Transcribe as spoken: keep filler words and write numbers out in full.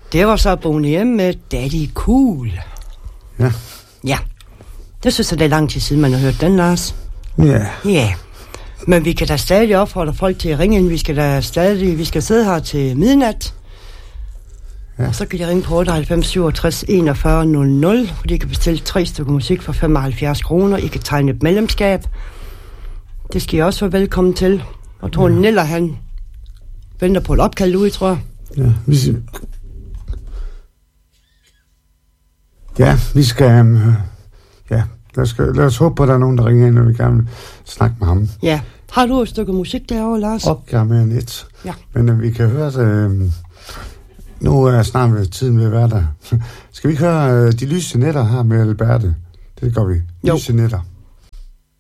Det var så Boney M med Daddy Cool. Ja. Ja. Det synes jeg, det er lang tid siden, man har hørt den, Lars. Ja. Ja. Men vi kan da stadig opfordre folk til at ringe ind. Vi skal da stadig, vi skal sidde her til midnat. Ja. Og så kan de ringe på otteoghalvfems syvogtres enogfyrre nul nul, hvor de kan bestille tre stykker musik for femoghalvfjerds kroner. I kan tegne et medlemskab. Det skal I også være velkommen til. Og tror, ja. Niller, han venter på et opkald ude, tror jeg. Ja, vi skal... Ja, vi skal... Um, ja, lad os, lad os håbe på, at der er nogen, der ringer ind, og vi gerne vil snakke med ham. Ja. Har du et stykke musik derovre, Lars? Opgave med net. Ja. Men uh, vi kan høre det... Uh, nu er snart ved tiden ved at være der. Skal vi ikke høre uh, De lyse netter her med Alberte? Det gør vi. Jo. Lyse netter.